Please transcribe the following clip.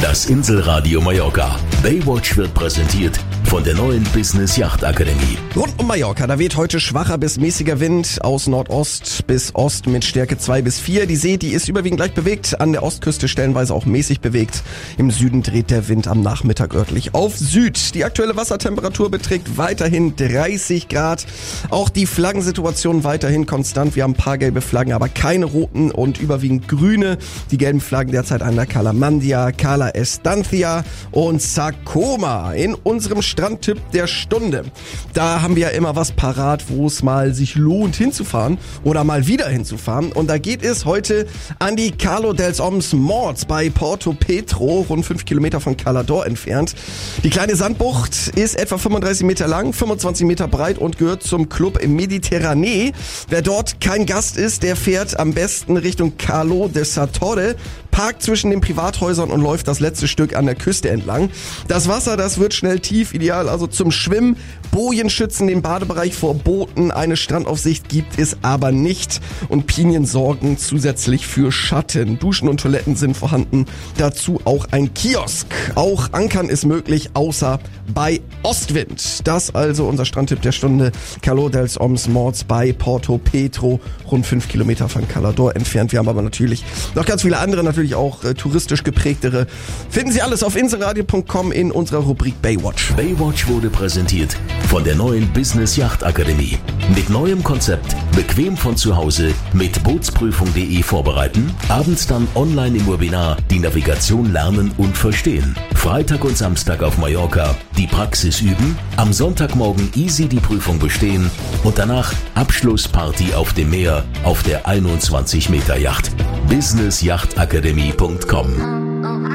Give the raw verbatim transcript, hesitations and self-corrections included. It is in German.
Das Inselradio Mallorca. Baywatch wird präsentiert von der neuen Business Yacht Akademie. Rund um Mallorca, da weht heute schwacher bis mäßiger Wind aus Nordost bis Ost mit Stärke zwei bis vier. Die See, die ist überwiegend leicht bewegt, an der Ostküste stellenweise auch mäßig bewegt. Im Süden dreht der Wind am Nachmittag örtlich auf Süd. Die aktuelle Wassertemperatur beträgt weiterhin dreißig Grad. Auch die Flaggensituation weiterhin konstant. Wir haben ein paar gelbe Flaggen, aber keine roten und überwiegend grüne. Die gelben Flaggen derzeit an der Cala Mandia, Cala Estancia und Sacoma. In unserem Strandtipp der Stunde. Da haben wir ja immer was parat, wo es mal sich lohnt hinzufahren oder mal wieder hinzufahren. Und da geht es heute an die Calo dels Oms Morts bei Porto Petro, rund fünf Kilometer von Cala d'Or entfernt. Die kleine Sandbucht ist etwa fünfunddreißig Meter lang, fünfundzwanzig Meter breit und gehört zum Club Mediterranee. Wer dort kein Gast ist, der fährt am besten Richtung Calo de sa Torre, parkt zwischen den Privathäusern und läuft das letzte Stück an der Küste entlang. Das Wasser, das wird schnell tief, ideal also zum Schwimmen. Bojen schützen den Badebereich vor Booten, eine Strandaufsicht gibt es aber nicht und Pinien sorgen zusätzlich für Schatten. Duschen und Toiletten sind vorhanden, dazu auch ein Kiosk. Auch Ankern ist möglich, außer bei Ostwind. Das also unser Strandtipp der Stunde. Calo dels Oms Morts bei Porto Petro, rund fünf Kilometer von Cala d'Or entfernt. Wir haben aber natürlich noch ganz viele andere, natürlich auch äh, touristisch geprägtere. Finden Sie alles auf inselradio punkt com in unserer Rubrik Baywatch. Baywatch wurde präsentiert von der neuen Business Yacht Akademie. Mit neuem Konzept, bequem von zu Hause, mit bootsprüfung punkt de vorbereiten, abends dann online im Webinar die Navigation lernen und verstehen. Freitag und Samstag auf Mallorca die Praxis üben, am Sonntagmorgen easy die Prüfung bestehen und danach Abschlussparty auf dem Meer auf der einundzwanzig Meter Yacht. business yacht akademie punkt com